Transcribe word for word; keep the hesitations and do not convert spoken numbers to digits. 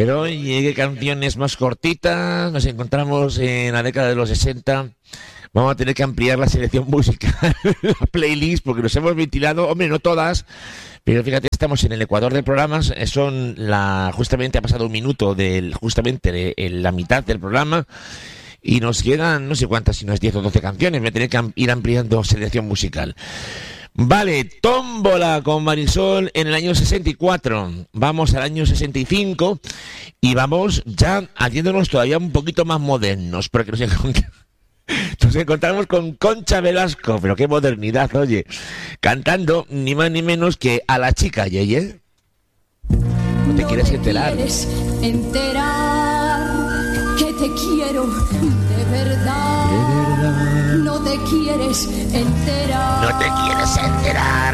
Pero oye, qué canciones más cortitas. Nos encontramos en la década de los sesenta. Vamos a tener que ampliar la selección musical, la playlist, porque nos hemos ventilado, hombre, no todas, pero fíjate, estamos en el ecuador de programas, son la, justamente ha pasado un minuto del, justamente de, de la mitad del programa, y nos quedan, no sé cuántas, si unas diez o doce canciones, me tendré que ir ampliando selección musical. Vale, tómbola con Marisol en el año sesenta y cuatro, vamos al año sesenta y cinco, y vamos ya haciéndonos todavía un poquito más modernos, porque nos encontramos... Nos encontramos con Concha Velasco, pero qué modernidad, oye, cantando ni más ni menos que a la chica, Yeye. No te no quieres te enterar. Quieres enterar que te quiero de verdad. De verdad. No te quieres enterar. No te quieres enterar